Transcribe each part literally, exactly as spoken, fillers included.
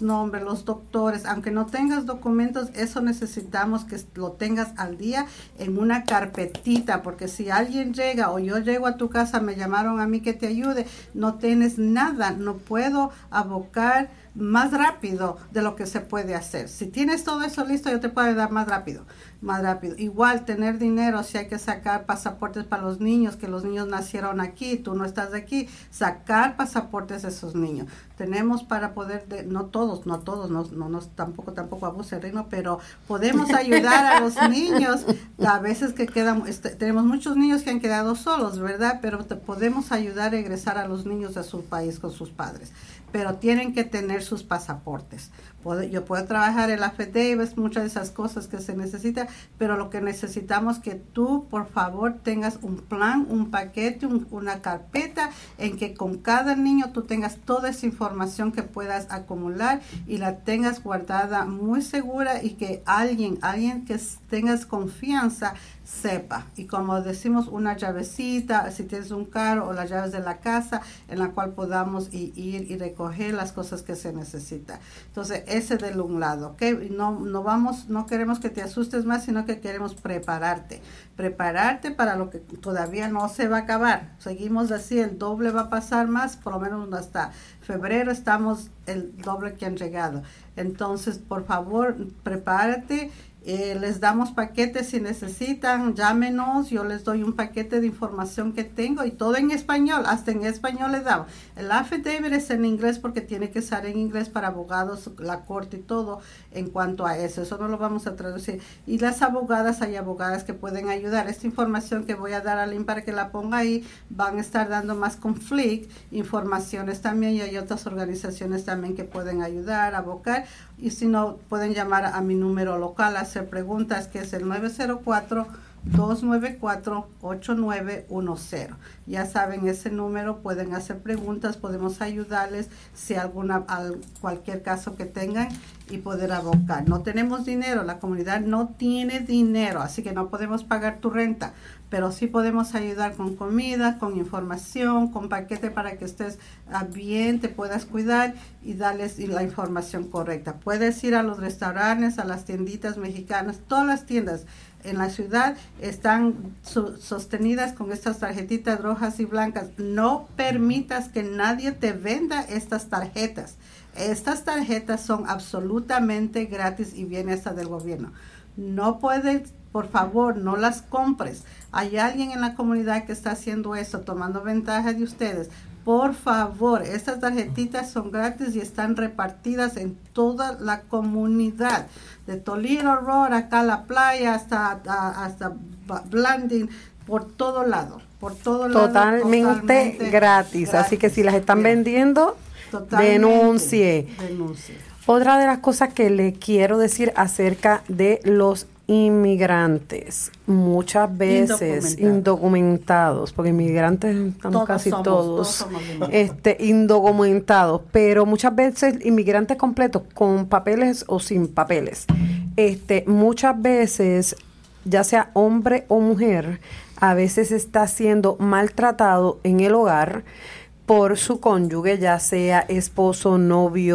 los nombres, los doctores, aunque no tengas documentos, eso necesitamos que lo tengas al día en una carpetita, porque si alguien llega o yo llego a tu casa, me llamaron a mí que te ayude, no tienes nada, no puedo abocar más rápido de lo que se puede hacer. Si tienes todo eso listo, yo te puedo ayudar más rápido, más rápido. Igual tener dinero, si hay que sacar pasaportes para los niños, que los niños nacieron aquí, tú no estás de aquí, sacar pasaportes de esos niños. Tenemos para poder, de, no todos, no todos, no, no, no tampoco, tampoco abuse el reino, pero podemos ayudar a los niños. A veces que quedan, este, tenemos muchos niños que han quedado solos, ¿verdad? Pero te podemos ayudar a regresar a los niños a su país con sus padres. Pero tienen que tener sus pasaportes. Puedo, yo puedo trabajar el affidavit, muchas de esas cosas que se necesitan, pero lo que necesitamos que tú, por favor, tengas un plan, un paquete, un, una carpeta en que con cada niño tú tengas toda esa información que puedas acumular y la tengas guardada muy segura y que alguien, alguien que tengas confianza sepa. Y como decimos, una llavecita, si tienes un carro o las llaves de la casa en la cual podamos ir, ir y recoger las cosas que se necesitan. Entonces, ese de un lado, ¿ok? No, no vamos, no queremos que te asustes más, sino que queremos prepararte. Prepararte para lo que todavía no se va a acabar. Seguimos así, el doble va a pasar más, por lo menos hasta febrero estamos el doble que han llegado. Entonces, por favor, prepárate. Eh, les damos paquetes si necesitan, llámenos, yo les doy un paquete de información que tengo y todo en español, hasta en español les damos. El affidavit es en inglés porque tiene que estar en inglés para abogados, la corte y todo en cuanto a eso, eso no lo vamos a traducir. Y las abogadas, hay abogadas que pueden ayudar. Esta información que voy a dar a Lynn para que la ponga ahí, van a estar dando más conflict, informaciones también, y hay otras organizaciones también que pueden ayudar, abocar, y si no, pueden llamar a mi número local, hacer preguntas, que es el nueve cero cuatro, dos nueve cuatro, ocho nueve uno cero. Ya saben, ese número, pueden hacer preguntas, podemos ayudarles si alguna, al, cualquier caso que tengan y poder abocar. No tenemos dinero, la comunidad no tiene dinero, así que no podemos pagar tu renta, pero sí podemos ayudar con comida, con información, con paquete para que estés bien, te puedas cuidar y darles la información correcta. Puedes ir a los restaurantes, a las tienditas mexicanas, todas las tiendas en la ciudad están so, sostenidas con estas tarjetitas rojas y blancas. No permitas que nadie te venda estas tarjetas. Estas tarjetas son absolutamente gratis y vienen hasta del gobierno. No puedes, por favor, no las compres. Hay alguien en la comunidad que está haciendo eso, tomando ventaja de ustedes. Por favor, estas tarjetitas son gratis y están repartidas en toda la comunidad. De Toledo Road, acá a la playa, hasta, a, hasta Blanding, por todo lado. Por todo totalmente, lado, totalmente gratis. gratis. Así que si las están bien. vendiendo, denuncie. denuncie. Otra de las cosas que le quiero decir acerca de los inmigrantes, muchas veces indocumentados, indocumentados, porque inmigrantes estamos todos casi somos, todos, todos este, indocumentados, pero muchas veces inmigrantes completos con papeles o sin papeles. Este, muchas veces, ya sea hombre o mujer, a veces está siendo maltratado en el hogar por su cónyuge, ya sea esposo, novio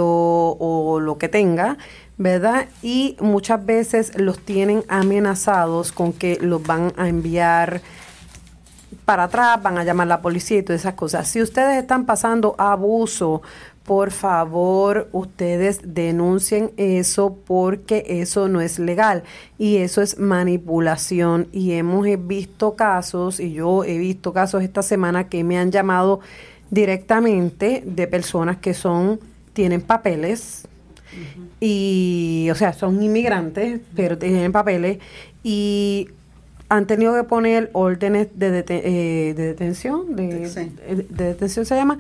o lo que tenga, ¿verdad? Y muchas veces los tienen amenazados con que los van a enviar para atrás, van a llamar a la policía y todas esas cosas. Si ustedes están pasando abuso, por favor, ustedes denuncien eso, porque eso no es legal y eso es manipulación. Y hemos visto casos, y yo he visto casos esta semana que me han llamado directamente de personas que son, tienen papeles, uh-huh. y, o sea, son inmigrantes, pero tienen papeles y han tenido que poner órdenes de, deten- eh, de detención, de, sí. de, de detención se llama,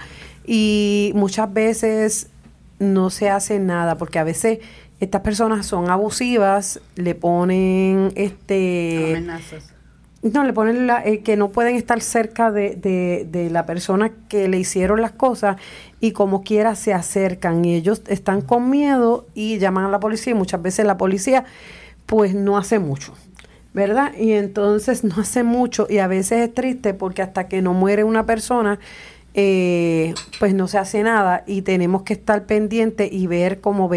y muchas veces no se hace nada, porque a veces estas personas son abusivas, le ponen este amenazas. No, le ponen la, eh, que no pueden estar cerca de, de, de la persona que le hicieron las cosas, y como quiera se acercan y ellos están con miedo y llaman a la policía, y muchas veces la policía pues no hace mucho, ¿verdad? Y entonces no hace mucho, y a veces es triste porque hasta que no muere una persona eh, pues no se hace nada, y tenemos que estar pendientes y ver cómo